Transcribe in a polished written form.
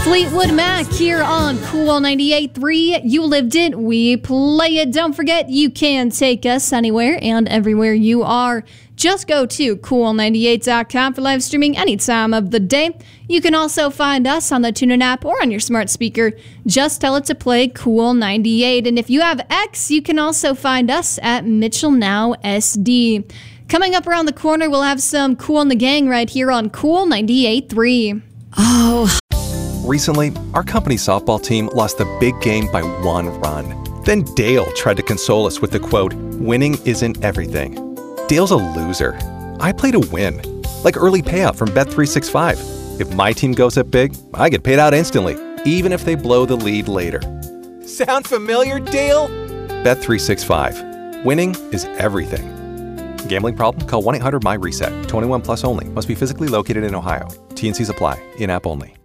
Fleetwood Mac here on Cool 98.3. You lived it, we play it. Don't forget, you can take us anywhere and everywhere you are. Just go to cool98.com for live streaming any time of the day. You can also find us on the TuneIn app or on your smart speaker. Just tell it to play Cool 98. And if you have X, you can also find us at Mitchell Now SD. Coming up around the corner, we'll have some Kool and the Gang right here on Cool 98.3. Recently, our company softball team lost the big game by 1 run. Then Dale tried to console us with the quote, "Winning isn't everything." Dale's a loser. I play to win. Like early payout from Bet365. If my team goes up big, I get paid out instantly, even if they blow the lead later. Sound familiar, Dale? Bet365. Winning is everything. Gambling problem? Call 1-800-MY-RESET. 21 plus only. Must be physically located in Ohio. T&Cs apply. In-app only.